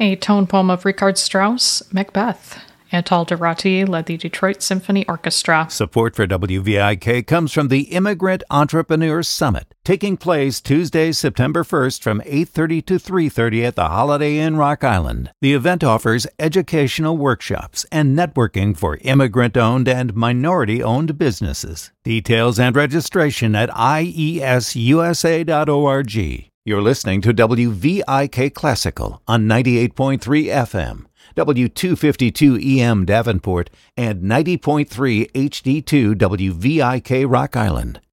A tone poem of Richard Strauss, Macbeth. Antal Durati led the Detroit Symphony Orchestra. Support for WVIK comes from the Immigrant Entrepreneurs Summit, taking place Tuesday, September 1st from 8:30 to 3:30 at the Holiday Inn Rock Island. The event offers educational workshops and networking for immigrant-owned and minority-owned businesses. Details and registration at iesusa.org. You're listening to WVIK Classical on 98.3 FM. W252 EM Davenport, and 90.3 HD2 WVIK Rock Island.